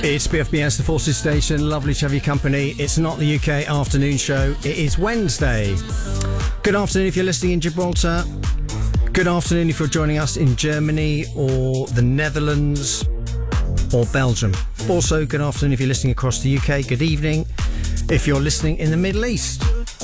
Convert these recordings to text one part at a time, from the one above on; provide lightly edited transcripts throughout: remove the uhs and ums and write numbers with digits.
It's BFBS, the Forces Station. Lovely to have your company. It's not the UK afternoon show. It is Wednesday. Good afternoon if you're listening in Gibraltar. Good afternoon if you're joining us in Germany or the Netherlands or Belgium. Also, good afternoon if you're listening across the UK. Good evening if you're listening in the Middle East.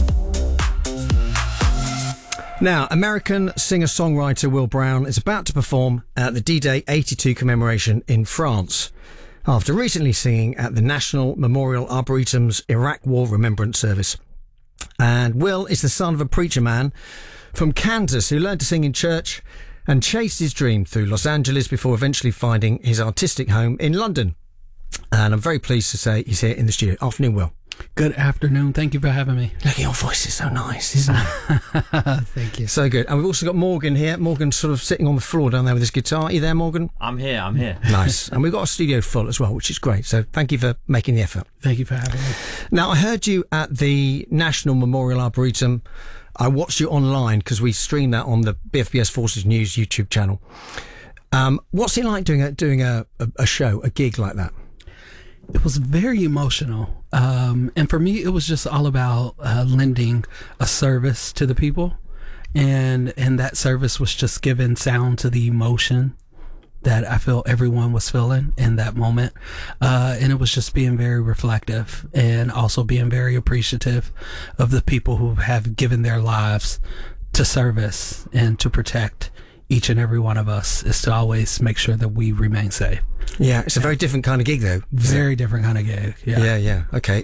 Now, American singer-songwriter Will Brown is about to perform at the D-Day 82 commemoration in France, after recently singing at the National Memorial Arboretum's Iraq War Remembrance Service. And Will is the son of a preacher man from Kansas who learned to sing in church and chased his dream through Los Angeles before eventually finding his artistic home in London. And I'm very pleased to say he's here in the studio. Afternoon, Will. Good afternoon. Thank you for having me. Look, your voice is so nice, isn't it? Thank you. So good. And we've also got Morgan here. Morgan's sort of sitting on the floor down there with his guitar. Are you there, Morgan? I'm here. Nice. And we've got a studio full as well, which is great. So thank you for making the effort. Thank you for having me. Now, I heard you at the National Memorial Arboretum. I watched you online because we stream that on the BFBS Forces News YouTube channel. What's it like doing a show, a gig like that? It was very emotional. And for me, it was just all about lending a service to the people. And that service was just giving sound to the emotion that I felt everyone was feeling in that moment. And it was just being very reflective and also being very appreciative of the people who have given their lives to service and to protect each and every one of us, is to always make sure that we remain safe. Yeah, it's a very different kind of gig, though. Very different kind of gig. Yeah. Okay.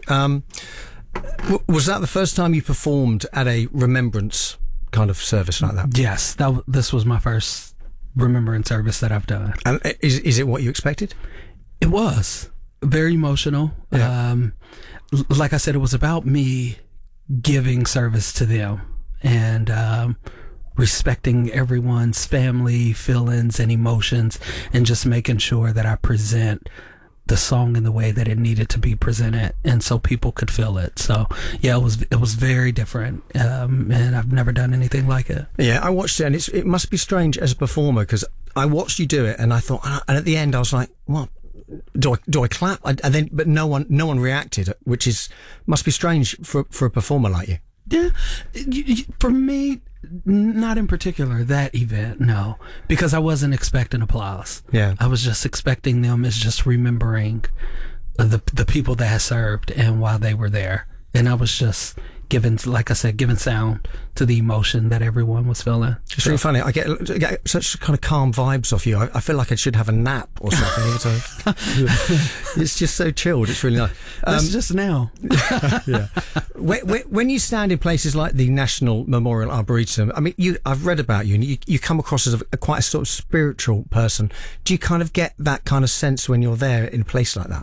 Was that the first time you performed at a remembrance kind of service like that? Yes, this was my first remembrance service that I've done. And is it what you expected? It was very emotional. Yeah. Like I said, it was about me giving service to them and respecting everyone's family, feelings, and emotions, and just making sure that I present the song in the way that it needed to be presented, and so people could feel it. So yeah, it was very different, and I've never done anything like it. Yeah, I watched it, and it must be strange as a performer, because I watched you do it, and I thought, and at the end I was like, what? Do I clap? But no one reacted, which must be strange for a performer like you. Yeah, for me, not in particular that event, no, because I wasn't expecting applause. Yeah, I was just expecting them as just remembering the people that had served and why they were there, and I was just giving sound to the emotion that everyone was feeling. It's really funny. I get such kind of calm vibes off you. I feel like I should have a nap or something. It's just so chilled. It's really nice. That's just now. Yeah. When you stand in places like the National Memorial Arboretum, I mean, I've read about you, and you come across as quite a sort of spiritual person. Do you kind of get that kind of sense when you're there in a place like that?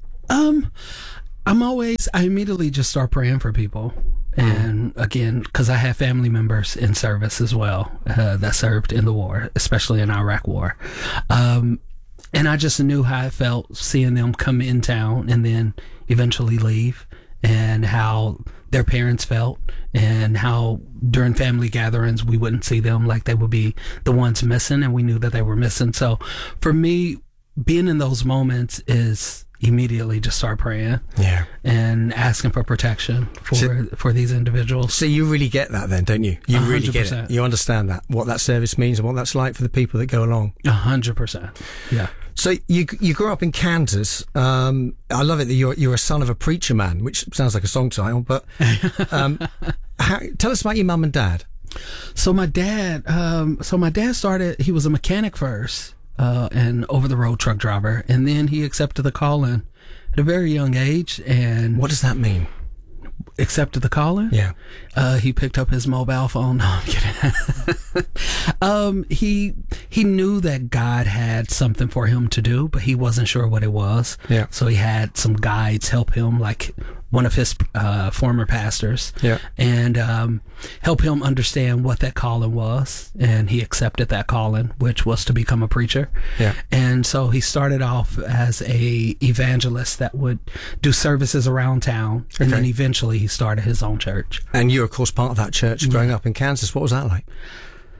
I immediately just start praying for people. And again, because I have family members in service as well that served in the war, especially in Iraq War. And I just knew how I felt seeing them come in town and then eventually leave, and how their parents felt, and how during family gatherings we wouldn't see them, like they would be the ones missing, and we knew that they were missing. So for me, being in those moments is immediately just start praying, and asking for protection for these individuals. So you really get that then, don't you? You 100%. Really get it. You understand that, what that service means and what that's like for the people that go along. 100%. Yeah. So you grew up in Kansas. I love it that you're a son of a preacher man, which sounds like a song title, but tell us about your mum and dad. So my dad started, he was a mechanic first. And over-the-road truck driver, and then he accepted the calling at a very young age. And what does that mean? Accepted the calling? Yeah. He picked up his mobile phone. No, I'm kidding. He knew that God had something for him to do, but he wasn't sure what it was. Yeah. So he had some guides help him, like one of his former pastors, and help him understand what that calling was. And he accepted that calling, which was to become a preacher. Yeah. And so he started off as a evangelist that would do services around town, and then eventually he started his own church. And you're, of course, part of that church growing up in Kansas. What was that like?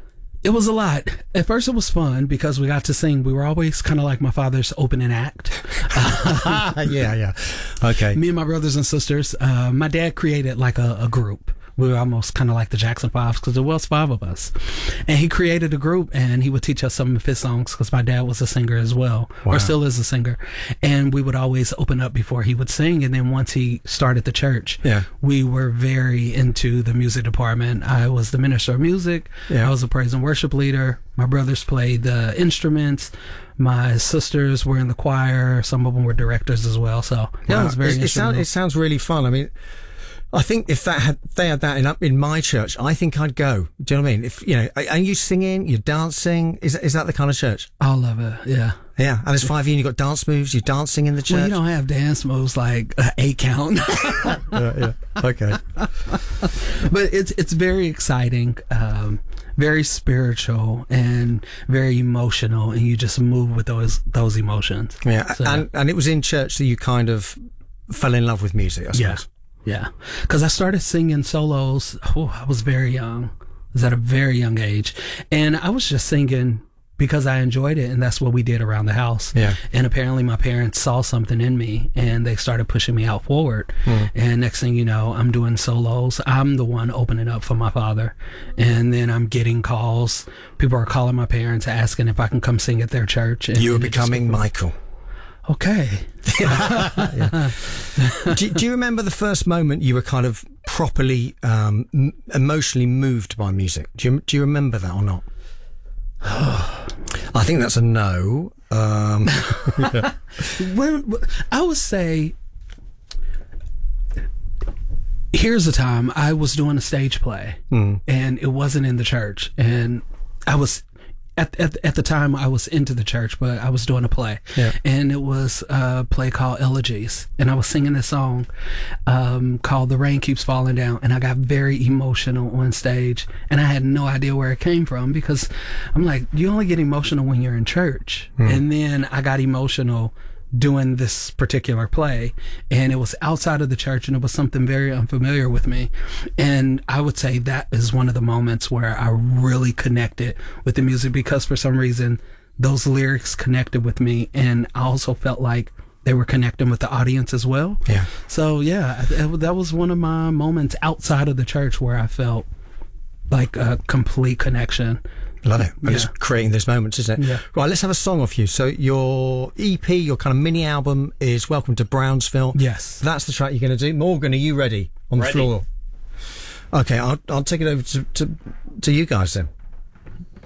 It was a lot. At first, it was fun because we got to sing. We were always kind of like my father's opening act. Yeah. Okay. Me and my brothers and sisters. My dad created like a group. We were almost kind of like the Jackson Fives because there was 5 of us. And he created a group and he would teach us some of his songs because my dad was a singer as well, or still is a singer. And we would always open up before he would sing. And then once he started the church, we were very into the music department. I was the minister of music. I was a praise and worship leader. My brothers played the instruments. My sisters were in the choir. Some of them were directors as well. So yeah, it was very it sounds really fun. I mean, I think if they had that in my church, I think I'd go. Do you know what I mean? If are you singing, you're dancing? Is that the kind of church? All of it, yeah. Yeah, and there's 5 of you and you've got dance moves, you're dancing in the church? Well, you don't have dance moves like 8 count. Yeah, okay. But it's very exciting, very spiritual and very emotional, and you just move with those emotions. Yeah, so, and it was in church that you kind of fell in love with music, I suppose. Yeah, because I started singing solos. I was very young. I was at a very young age. And I was just singing because I enjoyed it, and that's what we did around the house. Yeah. And apparently my parents saw something in me, and they started pushing me out forward. And next thing you know, I'm doing solos. I'm the one opening up for my father. And then I'm getting calls. People are calling my parents, asking if I can come sing at their church. And you were becoming Michael. Okay. Do you remember the first moment you were kind of properly emotionally moved by music? Do you remember that or not? I think that's a no. Well, I would say, here's a time I was doing a stage play, and it wasn't in the church, and I was. At the time, I was into the church, but I was doing a play, and it was a play called Elegies, and I was singing this song called "The Rain Keeps Falling Down," and I got very emotional on stage, and I had no idea where it came from because I'm like, you only get emotional when you're in church, and then I got emotional doing this particular play, and it was outside of the church, and it was something very unfamiliar with me. And I would say that is one of the moments where I really connected with the music, because for some reason those lyrics connected with me, and I also felt like they were connecting with the audience as well. Yeah. So yeah, that was one of my moments outside of the church where I felt like a complete connection. Love it. And it's creating those moments, isn't it? Yeah. Right, let's have a song off you. So your EP, your kind of mini album is Welcome to Brownsville. Yes. That's the track you're going to do. Morgan, are you ready on the floor? Okay, I'll take it over to you guys then.